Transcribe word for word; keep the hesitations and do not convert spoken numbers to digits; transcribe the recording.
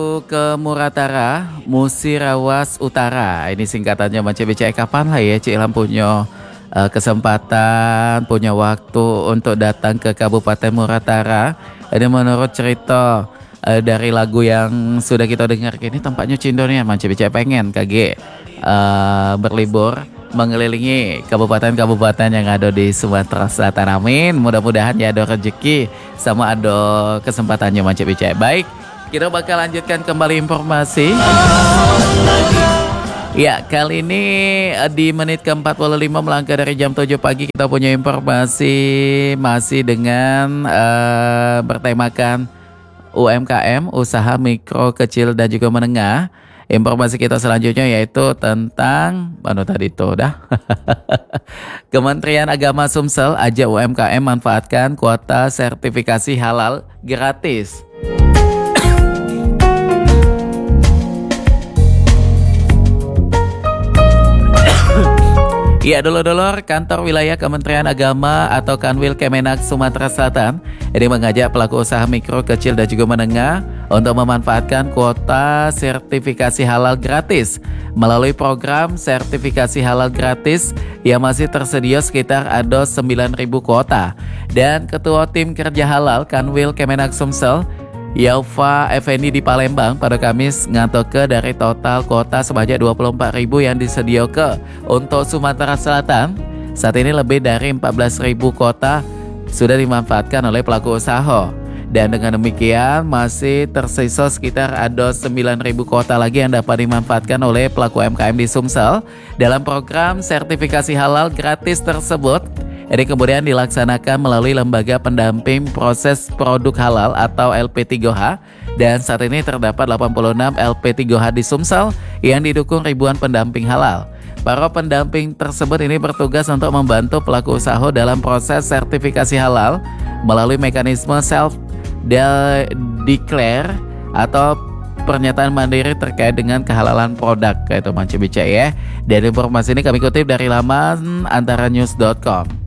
ke Muratara, Musirawas Utara. Ini singkatannya Mance B C E. Kapan lah ya Cik Ilham punya uh, kesempatan, punya waktu untuk datang ke Kabupaten Muratara. Ini menurut cerita uh, dari lagu yang sudah kita dengar ini tempatnya cindo nih, Mance B C E pengen K G uh, berlibur mengelilingi kabupaten-kabupaten yang ada di Sumatera Selatan. Amin. Mudah-mudahan ya ada rezeki sama ada kesempatannya Mance B C E. Baik, kita bakal lanjutkan kembali informasi. Ya, kali ini di menit ke empat puluh lima melangkah dari jam tujuh pagi kita punya informasi masih dengan uh, bertemakan U M K M, usaha mikro, kecil dan juga menengah. Informasi kita selanjutnya yaitu tentang mana tadi itu dah. Kementerian Agama Sumsel ajak U M K M manfaatkan kuota sertifikasi halal gratis. Ya, dulur-dulur, kantor wilayah Kementerian Agama atau Kanwil Kemenak Sumatera Selatan ini mengajak pelaku usaha mikro, kecil dan juga menengah untuk memanfaatkan kuota sertifikasi halal gratis melalui program sertifikasi halal gratis yang masih tersedia sekitar ada sembilan ribu kuota. Dan Ketua Tim Kerja Halal Kanwil Kemenak Sumsel, Yaufa Effendi di Palembang pada Kamis ngatoke dari total kuota sebanyak dua puluh empat ribu yang disediakan untuk Sumatera Selatan. Saat ini lebih dari empat belas ribu kuota sudah dimanfaatkan oleh pelaku usaha. Dan dengan demikian masih tersisa sekitar ada sembilan ribu kuota lagi yang dapat dimanfaatkan oleh pelaku U M K M di Sumsel dalam program sertifikasi halal gratis tersebut. Ini kemudian dilaksanakan melalui Lembaga Pendamping Proses Produk Halal atau L P tiga H, dan saat ini terdapat delapan puluh enam L P tiga H di Sumsel yang didukung ribuan pendamping halal. Para pendamping tersebut ini bertugas untuk membantu pelaku usaha dalam proses sertifikasi halal melalui mekanisme self declare atau pernyataan mandiri terkait dengan kehalalan produk, kayak itu Mance B C E ya. Dan informasi ini kami kutip dari laman antara news dot com.